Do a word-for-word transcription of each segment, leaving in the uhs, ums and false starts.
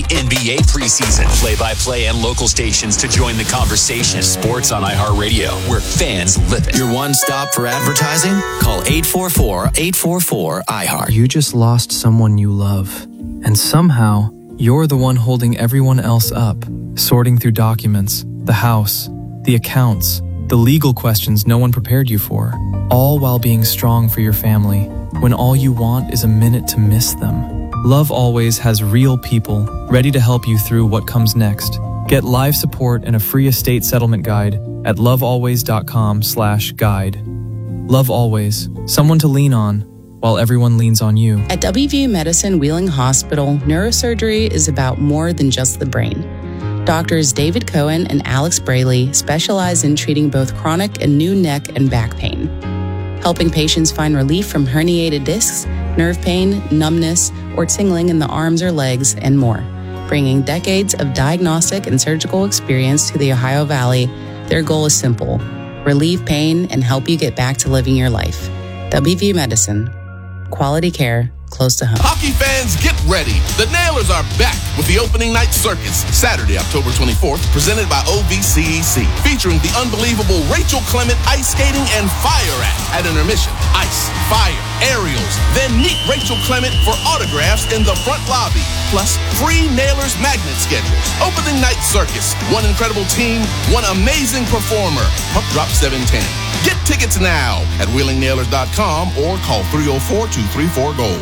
N B A preseason, play-by-play and local stations to join the conversation. Sports on iHeartRadio, where fans live it. Your one stop for advertising? Call eight four four, eight four four, I heart. You just lost someone you love, and somehow you're the one holding everyone else up, sorting through documents, the house, the accounts, the legal questions no one prepared you for, all while being strong for your family, when all you want is a minute to miss them. Love Always has real people ready to help you through what comes next. Get live support and a free estate settlement guide at lovealways.com slash guide. Love Always, someone to lean on while everyone leans on you. At W V U Medicine Wheeling Hospital, neurosurgery is about more than just the brain. Doctors David Cohen and Alex Braley specialize in treating both chronic and new neck and back pain, helping patients find relief from herniated discs, nerve pain, numbness, or tingling in the arms or legs, and more. Bringing decades of diagnostic and surgical experience to the Ohio Valley, their goal is simple: relieve pain and help you get back to living your life. W V U Medicine. Quality care close to home. Hockey fans, get ready. The Nailers are back with the opening night circus, Saturday, October twenty-fourth, presented by O V C E C, featuring the unbelievable Rachel Clement ice skating and fire act. At intermission, ice, fire, aerials. Then meet Rachel Clement for autographs in the front lobby, plus free Nailers magnet schedules. Opening night circus, one incredible team, one amazing performer. Puck drop seven ten. Get tickets now at wheeling nailers dot com or call three oh four, two three four, GOLD.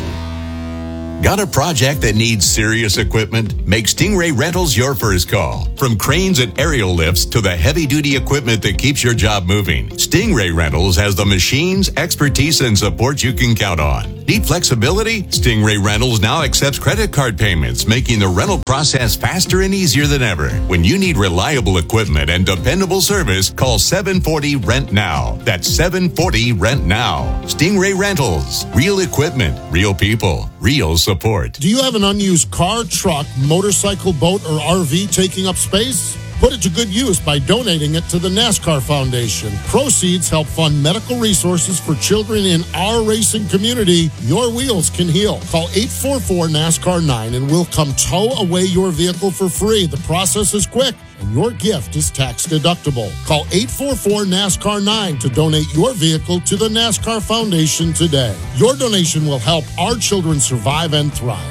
Got a project that needs serious equipment? Make Stingray Rentals your first call. From cranes and aerial lifts to the heavy-duty equipment that keeps your job moving, Stingray Rentals has the machines, expertise, and support you can count on. Need flexibility? Stingray Rentals now accepts credit card payments, making the rental process faster and easier than ever. When you need reliable equipment and dependable service, call seven forty, rent now. That's seven forty, rent now. Stingray Rentals. Real equipment, real people, real support. Do you have an unused car, truck, motorcycle, boat, or R V taking up space? Put it to good use by donating it to the NASCAR Foundation. Proceeds help fund medical resources for children in our racing community. Your wheels can heal. Call eight four four, NASCAR nine and we'll come tow away your vehicle for free. The process is quick and your gift is tax deductible. Call eight four four, NASCAR nine to donate your vehicle to the NASCAR Foundation today. Your donation will help our children survive and thrive.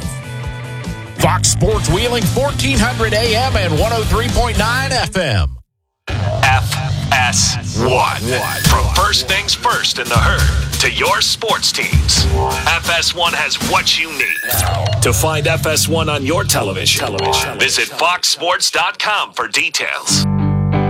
Fox Sports Wheeling, fourteen hundred A M and one oh three point nine F M. F S one. From first things first in the herd to your sports teams, F S one has what you need. To find F S one on your television, television. visit fox sports dot com for details.